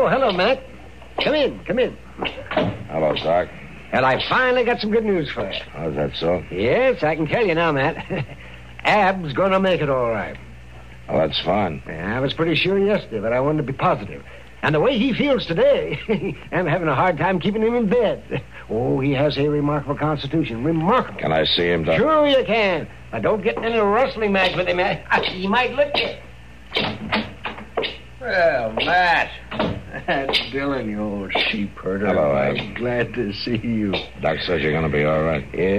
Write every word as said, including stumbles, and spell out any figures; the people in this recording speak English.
Oh, hello, Mac. Come in, come in. Hello, Doc. Well, I finally got some good news for you. Oh, is that so? Yes, I can tell you now, Matt. Ab's gonna make it all right. Oh, that's fine. I was pretty sure yesterday, but I wanted to be positive. And the way he feels today, I'm having a hard time keeping him in bed. Oh, he has a remarkable constitution. Remarkable. Can I see him, Doc? Sure you can. Now, don't get in any rustling match with him. He might lick you. Well, Matt. That's Dylan, you old sheep herder. Hello, I'm Ab. glad to see you. Doc says you're going to be all right. Yeah.